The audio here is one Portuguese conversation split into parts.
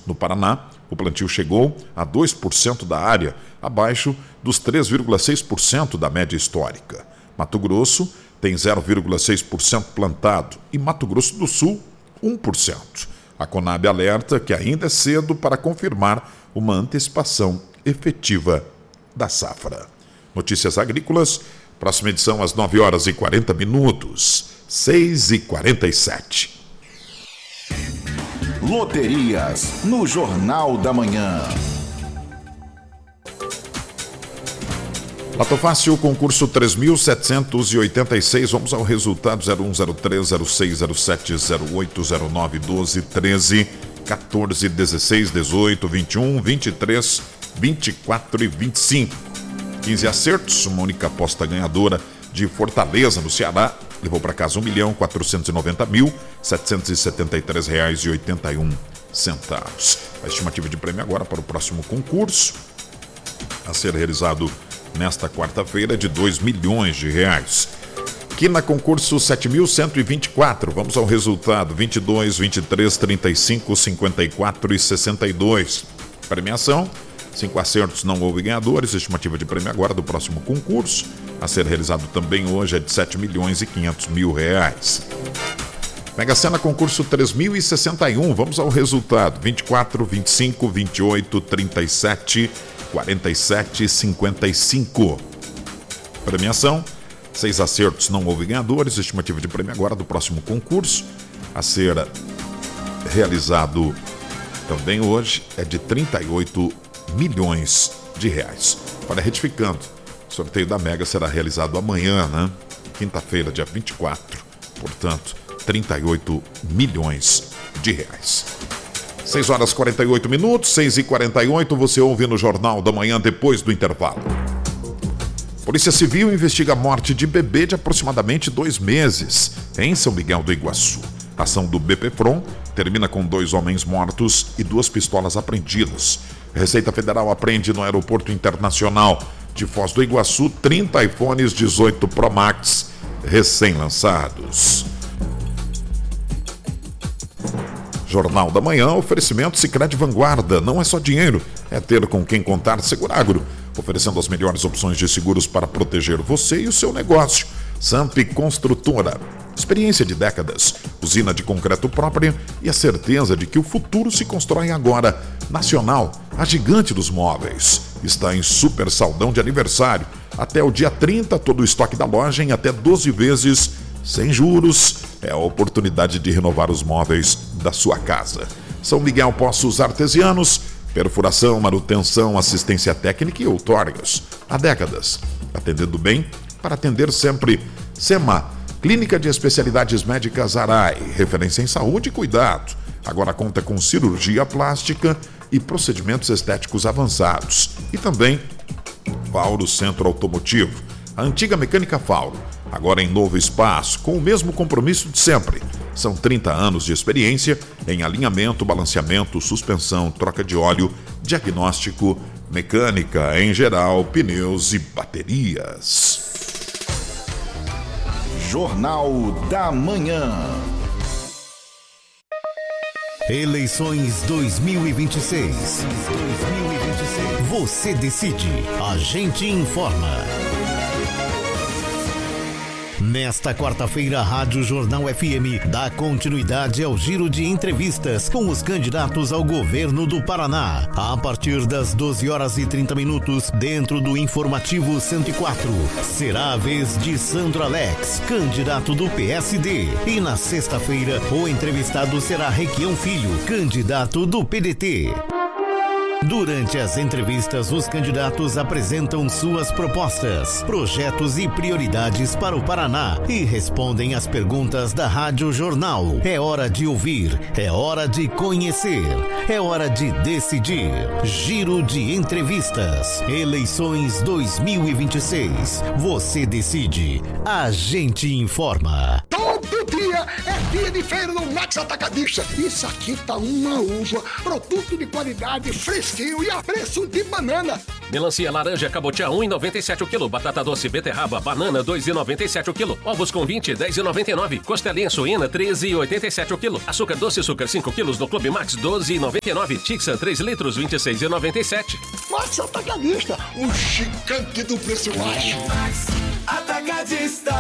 No Paraná, o plantio chegou a 2% da área, abaixo dos 3,6% da média histórica. Mato Grosso tem 0,6% plantado e Mato Grosso do Sul, 1%. A Conab alerta que ainda é cedo para confirmar uma antecipação efetiva da safra. Notícias agrícolas, próxima edição às 9h40, 6h47. Loterias no Jornal da Manhã. Loto Fácil, concurso 3.786. Vamos ao resultado: 01, 03, 06, 07, 08, 09, 12, 13, 14, 16, 18, 21, 23, 24 e 25. 15 acertos. Uma única aposta ganhadora de Fortaleza, no Ceará, levou para casa R$1.490.773,81. A estimativa de prêmio agora para o próximo concurso, a ser realizado nesta quarta-feira, de R$2 milhões. Quina, concurso 7.124. Vamos ao resultado: 22, 23, 35, 54 e 62. Premiação: 5 acertos, não houve ganhadores. Estimativa de prêmio agora do próximo concurso, a ser realizado também hoje, é de R$7.500.000. Mega Sena, concurso 3.061. Vamos ao resultado: 24, 25, 28, 37, 47 e 55. Premiação: 6 acertos, não houve ganhadores. Estimativa de prêmio agora do próximo concurso, a ser realizado também hoje, é de R$38 milhões. Olha, retificando, o sorteio da Mega será realizado amanhã, né? Quinta-feira, dia 24. Portanto, R$38 milhões. 6h48, 6h48, você ouve no Jornal da Manhã depois do intervalo. Polícia Civil investiga a morte de bebê de aproximadamente 2 meses em São Miguel do Iguaçu. A ação do BPFROM termina com 2 homens mortos e 2 pistolas apreendidas. Receita Federal apreende no Aeroporto Internacional de Foz do Iguaçu 30 iPhones 18 Pro Max recém-lançados. Jornal da Manhã, oferecimento Sicredi Vanguarda. Não é só dinheiro, é ter com quem contar. Seguragro, oferecendo as melhores opções de seguros para proteger você e o seu negócio. Samp Construtora, experiência de décadas, usina de concreto própria e a certeza de que o futuro se constrói agora. Nacional, a gigante dos móveis, está em super saldão de aniversário. Até o dia 30, todo o estoque da loja em até 12 vezes, sem juros. É a oportunidade de renovar os móveis da sua casa. São Miguel Poços Artesianos, perfuração, manutenção, assistência técnica e outorgas. Há décadas, atendendo bem para atender sempre. SEMA, Clínica de Especialidades Médicas Arai, referência em saúde e cuidado. Agora conta com cirurgia plástica e procedimentos estéticos avançados. E também Fauro Centro Automotivo, a antiga Mecânica Fauro, agora em novo espaço, com o mesmo compromisso de sempre. São 30 anos de experiência em alinhamento, balanceamento, suspensão, troca de óleo, diagnóstico, mecânica em geral, pneus e baterias. Jornal da Manhã. Eleições 2026. Você decide. A gente informa. Nesta quarta-feira, a Rádio Jornal FM dá continuidade ao giro de entrevistas com os candidatos ao governo do Paraná. A partir das 12h30, dentro do Informativo 104, será a vez de Sandro Alex, candidato do PSD. E na sexta-feira, o entrevistado será Requião Filho, candidato do PDT. Durante as entrevistas, os candidatos apresentam suas propostas, projetos e prioridades para o Paraná e respondem às perguntas da Rádio Jornal. É hora de ouvir, é hora de conhecer, é hora de decidir. Giro de entrevistas. Eleições 2026. Você decide. A gente informa. Todo dia é dia de feira no Max Atacadista. Isso aqui tá uma uva, produto de qualidade, fresquinho e a preço de banana. Melancia laranja cabotiá 1,97 o quilo. Batata doce beterraba banana 2,97 o quilo. Ovos com 20, 10,99. Costelinha suína 13,87 o quilo. Açúcar doce açúcar 5 quilos no Clube Max 12,99. Tixan 3 litros 26,97. Max Atacadista, um gigante do preço baixo. Max Atacadista.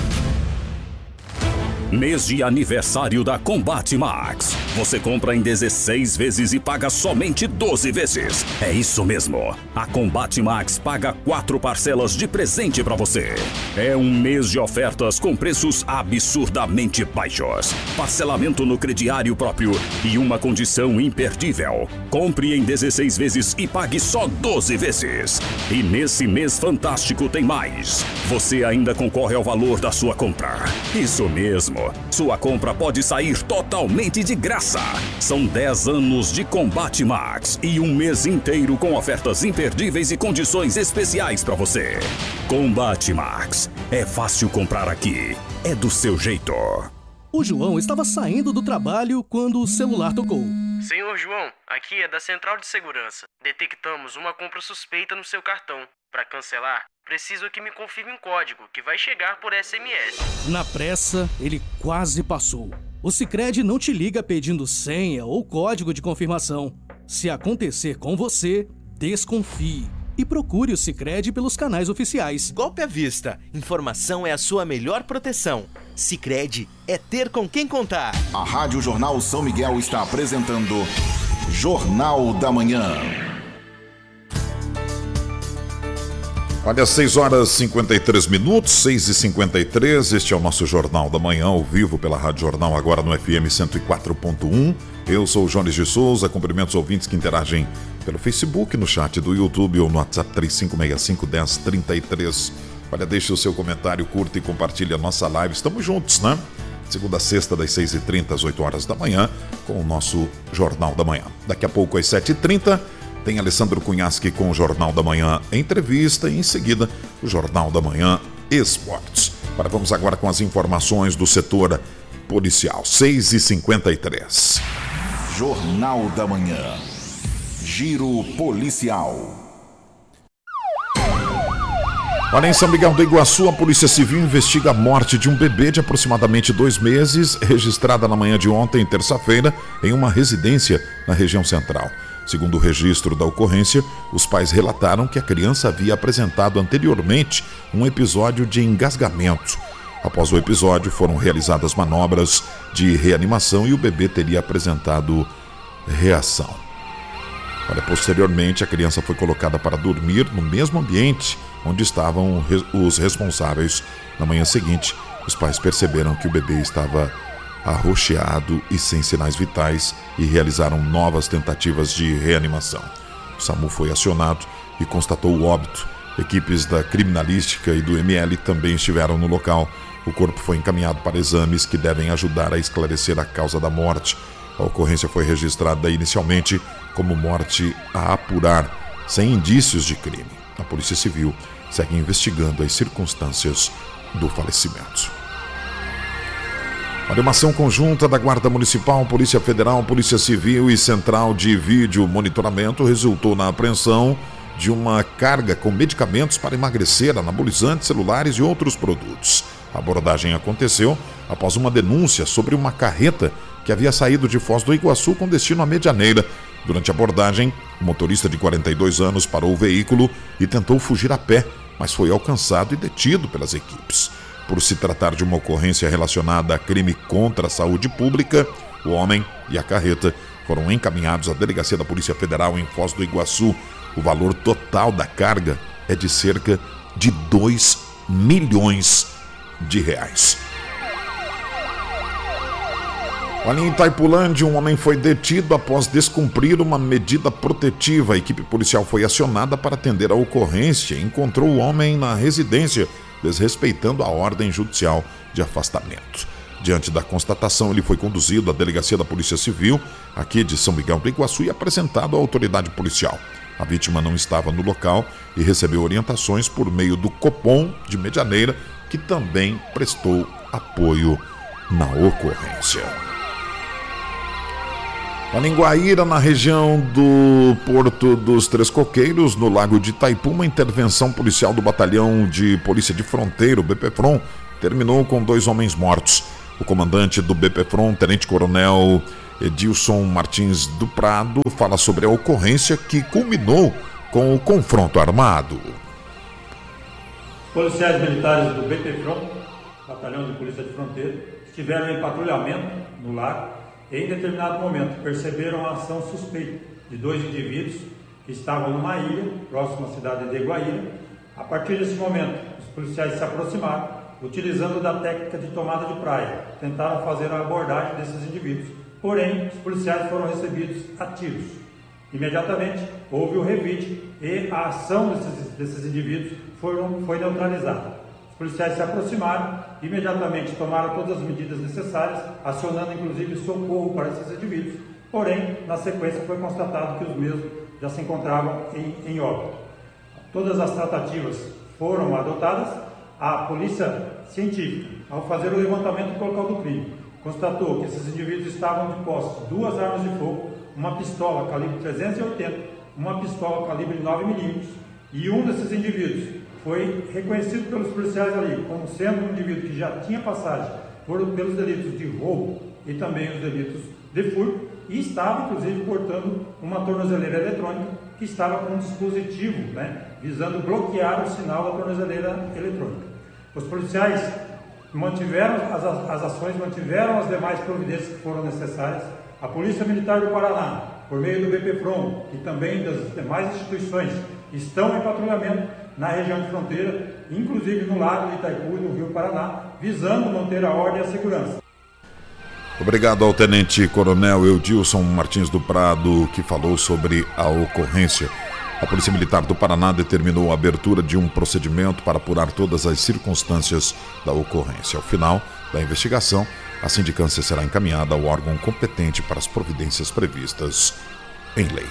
Mês de aniversário da Combate Max. Você compra em 16 vezes e paga somente 12 vezes. É isso mesmo. A Combate Max paga 4 parcelas de presente pra você. É um mês de ofertas com preços absurdamente baixos. Parcelamento no crediário próprio e uma condição imperdível. Compre em 16 vezes e pague só 12 vezes. E nesse mês fantástico tem mais. Você ainda concorre ao valor da sua compra. Isso mesmo. Sua compra pode sair totalmente de graça. São 10 anos de Combate Max e um mês inteiro com ofertas imperdíveis e condições especiais para você. Combate Max. É fácil comprar aqui. É do seu jeito. O João estava saindo do trabalho quando o celular tocou. Senhor João, aqui é da Central de Segurança. Detectamos uma compra suspeita no seu cartão. Para cancelar, preciso que me confirme um código que vai chegar por SMS. Na pressa, ele quase passou. O Sicredi não te liga pedindo senha ou código de confirmação. Se acontecer com você, desconfie e procure o Sicredi pelos canais oficiais. Golpe à vista. Informação é a sua melhor proteção. Sicredi é ter com quem contar. A Rádio Jornal São Miguel está apresentando Jornal da Manhã. Olha, 6 horas e 53 minutos, 6h53, este é o nosso Jornal da Manhã, ao vivo pela Rádio Jornal, agora no FM 104.1. Eu sou o Jones de Souza, cumprimento os ouvintes que interagem pelo Facebook, no chat do YouTube ou no WhatsApp 3565-1033. Olha, deixe o seu comentário, curta e compartilhe a nossa live. Estamos juntos, né? Segunda a sexta, das 6h30 às 8 horas da manhã, com o nosso Jornal da Manhã. Daqui a pouco, às 7h30, tem Alessandro Cunhasque com o Jornal da Manhã Entrevista e em seguida o Jornal da Manhã Esportes. Agora vamos agora com as informações do setor policial. 6h53. Jornal da Manhã. Giro policial. Olha, em São Miguel do Iguaçu, a Polícia Civil investiga a morte de um bebê de aproximadamente 2 meses, registrada na manhã de ontem, terça-feira, em uma residência na região central. Segundo o registro da ocorrência, os pais relataram que a criança havia apresentado anteriormente um episódio de engasgamento. Após o episódio, foram realizadas manobras de reanimação e o bebê teria apresentado reação. Olha, posteriormente, a criança foi colocada para dormir no mesmo ambiente onde estavam os responsáveis. Na manhã seguinte, os pais perceberam que o bebê estava arroxeado e sem sinais vitais e realizaram novas tentativas de reanimação. O SAMU foi acionado e constatou o óbito. Equipes da criminalística e do ML também estiveram no local. O corpo foi encaminhado para exames que devem ajudar a esclarecer a causa da morte. A ocorrência foi registrada inicialmente como morte a apurar, sem indícios de crime. A Polícia Civil segue investigando as circunstâncias do falecimento. Uma ação conjunta da Guarda Municipal, Polícia Federal, Polícia Civil e Central de Vídeo Monitoramento resultou na apreensão de uma carga com medicamentos para emagrecer, anabolizantes, celulares e outros produtos. A abordagem aconteceu após uma denúncia sobre uma carreta que havia saído de Foz do Iguaçu com destino à Medianeira. Durante a abordagem, o motorista de 42 anos parou o veículo e tentou fugir a pé, mas foi alcançado e detido pelas equipes. Por se tratar de uma ocorrência relacionada a crime contra a saúde pública, o homem e a carreta foram encaminhados à Delegacia da Polícia Federal em Foz do Iguaçu. O valor total da carga é de cerca de 2 milhões de reais. Olha, em Itaipulândia, um homem foi detido após descumprir uma medida protetiva. A equipe policial foi acionada para atender a ocorrência e encontrou o homem na residência, desrespeitando a ordem judicial de afastamento. Diante da constatação, ele foi conduzido à Delegacia da Polícia Civil, aqui de São Miguel do Iguaçu, e apresentado à autoridade policial. A vítima não estava no local e recebeu orientações por meio do Copom de Medianeira, que também prestou apoio na ocorrência. Lá em Guaíra, na região do Porto dos Três Coqueiros, no Lago de Itaipu, uma intervenção policial do Batalhão de Polícia de Fronteira, o BPFRON, terminou com 2 homens mortos. O comandante do BPFRON, tenente-coronel Edilson Martins do Prado, fala sobre a ocorrência que culminou com o confronto armado. Policiais militares do BPFRON, Batalhão de Polícia de Fronteira, estiveram em patrulhamento no lago e, em determinado momento, perceberam a ação suspeita de 2 indivíduos que estavam numa ilha, próxima à cidade de Guaíra. A partir desse momento, os policiais se aproximaram, utilizando da técnica de tomada de praia. Tentaram fazer a abordagem desses indivíduos, porém, os policiais foram recebidos a tiros. Imediatamente, houve o revide e a ação desses indivíduos foi neutralizada. Os policiais se aproximaram, imediatamente tomaram todas as medidas necessárias, acionando inclusive socorro para esses indivíduos, porém, na sequência foi constatado que os mesmos já se encontravam em óbito. Todas as tratativas foram adotadas. A polícia científica, ao fazer o levantamento do local do crime, constatou que esses indivíduos estavam de posse 2 armas de fogo, uma pistola calibre 380, uma pistola calibre 9mm, e um desses indivíduos foi reconhecido pelos policiais ali como sendo um indivíduo que já tinha passagem pelos delitos de roubo e também os delitos de furto, e estava inclusive portando uma tornozeleira eletrônica que estava com um dispositivo, visando bloquear o sinal da tornozeleira eletrônica. Os policiais mantiveram as ações, mantiveram as demais providências que foram necessárias. A Polícia Militar do Paraná, por meio do BPFRON e também das demais instituições, estão em patrulhamento na região de fronteira, inclusive no Lago de Itaipu e no Rio Paraná, visando manter a ordem e a segurança. Obrigado ao tenente-coronel Edilson Martins do Prado, que falou sobre a ocorrência. A Polícia Militar do Paraná determinou a abertura de um procedimento para apurar todas as circunstâncias da ocorrência. Ao final da investigação, a sindicância será encaminhada ao órgão competente para as providências previstas em lei.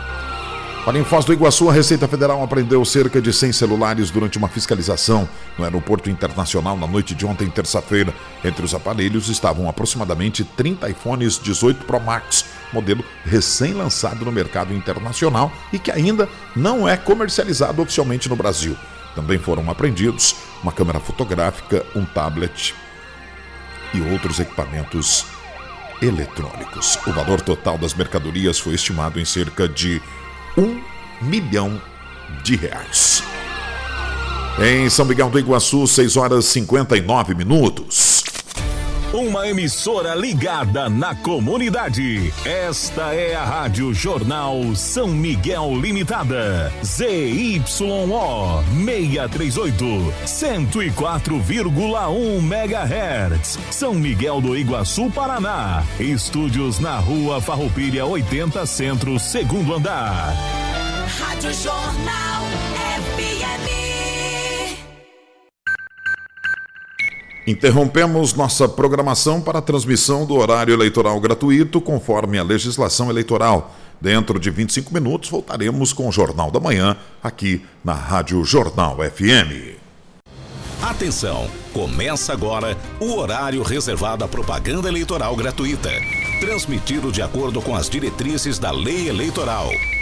Em Foz do Iguaçu, a Receita Federal apreendeu cerca de 100 celulares durante uma fiscalização no Aeroporto Internacional na noite de ontem, terça-feira. Entre os aparelhos estavam aproximadamente 30 iPhones 18 Pro Max, modelo recém-lançado no mercado internacional e que ainda não é comercializado oficialmente no Brasil. Também foram apreendidos uma câmera fotográfica, um tablet e outros equipamentos eletrônicos. O valor total das mercadorias foi estimado em cerca de R$1 milhão. Em São Miguel do Iguaçu, 6h59. Uma emissora ligada na comunidade. Esta é a Rádio Jornal São Miguel Limitada. ZYO 638, 104,1 MHz. São Miguel do Iguaçu, Paraná. Estúdios na Rua Farroupilha 80, Centro, segundo andar. Rádio Jornal FM. Interrompemos nossa programação para a transmissão do horário eleitoral gratuito, conforme a legislação eleitoral. Dentro de 25 minutos, voltaremos com o Jornal da Manhã, aqui na Rádio Jornal FM. Atenção! Começa agora o horário reservado à propaganda eleitoral gratuita. Transmitido de acordo com as diretrizes da Lei Eleitoral.